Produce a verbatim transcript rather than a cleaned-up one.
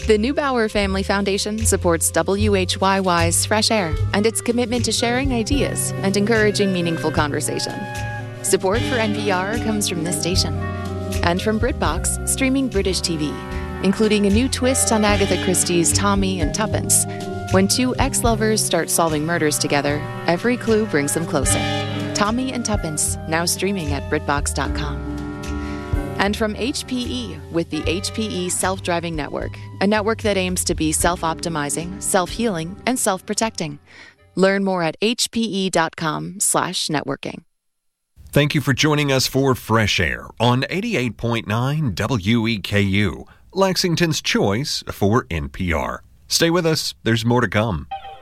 The Neubauer Family Foundation supports W H Y Y's Fresh Air and its commitment to sharing ideas and encouraging meaningful conversation. Support for N P R comes from this station and from BritBox, streaming British T V, including a new twist on Agatha Christie's Tommy and Tuppence. When two ex-lovers start solving murders together, every clue brings them closer. Tommy and Tuppence, now streaming at BritBox dot com. And from H P E with the H P E Self-Driving Network, a network that aims to be self-optimizing, self-healing, and self-protecting. Learn more at H P E dot com slash networking. Thank you for joining us for Fresh Air on eighty-eight point nine W E K U, Lexington's choice for N P R. Stay with us, there's more to come.